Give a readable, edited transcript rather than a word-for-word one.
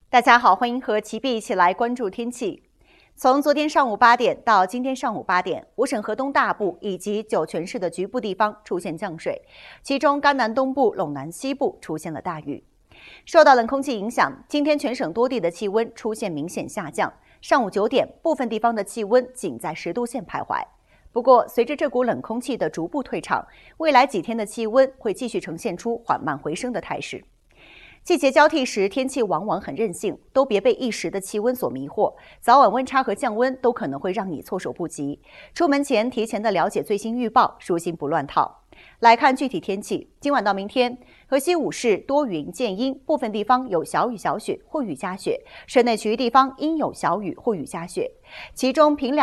大家好，欢迎和齐碧一起来关注天气。从昨天上午8点到今天上午8点，5省河东大部以及酒泉市的局部地方出现降水，其中甘南东部、陇南西部出现了大雨。受到冷空气影响，今天全省多地的气温出现明显下降。上午9点，部分地方的气温仅在10度线徘徊。不过，随着这股冷空气的逐步退场，未来几天的气温会继续呈现出缓慢回升的态势。季节交替时，天气往往很任性，都别被一时的气温所迷惑，早晚温差和降温都可能会让你措手不及。出门前提前的了解最新预报，舒心不乱套。来看具体天气，今晚到明天，河西5市多云见阴，部分地方有小雨小雪或雨夹雪，省内其余地方阴有小雨或雨夹雪，其中平凉